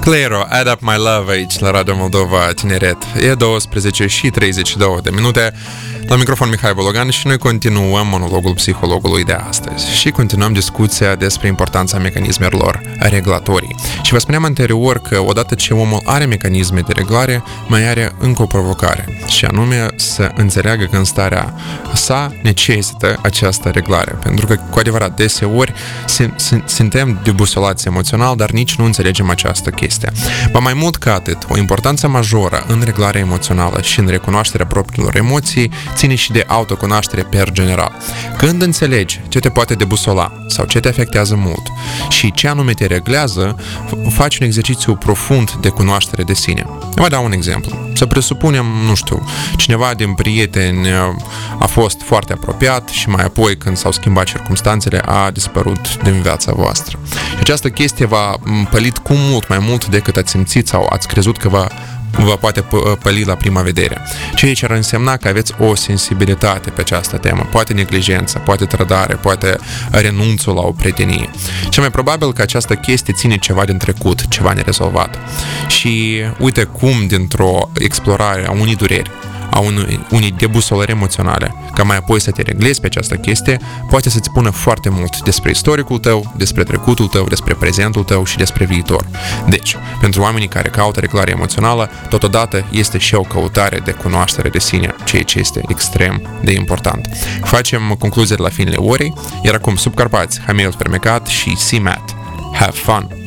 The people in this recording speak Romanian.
Clairo, Add Up My Love aici la Radio Moldova Tineret. E 12 și 32 de minute. La microfon Mihai Bologan și noi continuăm monologul psihologului de astăzi și continuăm discuția despre importanța mecanismelor reglatorii. Și vă spuneam anterior că odată ce omul are mecanisme de reglare, mai are încă o provocare, și anume să înțeleagă că în starea sa necesită această reglare. Pentru că, cu adevărat, deseori suntem debusolați emoțional, dar nici nu înțelegem această chestie. Ba mai mult ca atât, o importanță majoră în reglarea emoțională și în recunoașterea propriilor emoții ține și de autocunoaștere per general. Când înțelegi ce te poate debusola sau ce te afectează mult și ce anume te reglează, faci un exercițiu profund de cunoaștere de sine. Vă dau un exemplu. Să presupunem, nu știu, cineva din prieteni a fost foarte apropiat și mai apoi, când s-au schimbat circumstanțele, a dispărut din viața voastră. Și această chestie v-a pălit cu mult mai mult decât ați simțit sau ați crezut că vă poate păli la prima vedere. Ceea ce ar însemna că aveți o sensibilitate pe această temă, poate neglijență, poate trădare, poate renunțul la o prietenie. Cel mai probabil că această chestie ține ceva din trecut, ceva nerezolvat. Și uite cum dintr-o explorare a unei dureri, a unei debusolări emoționale, ca mai apoi să te reglezi pe această chestie, poate să-ți spună foarte mult despre istoricul tău, despre trecutul tău, despre prezentul tău și despre viitor. Deci, pentru oamenii care caută reglare emoțională, totodată este și o căutare de cunoaștere de sine, ceea ce este extrem de important. Facem concluziile la finele orei, iar acum Subcarpați, Hamiel Fermecat și C-Mat. Have fun!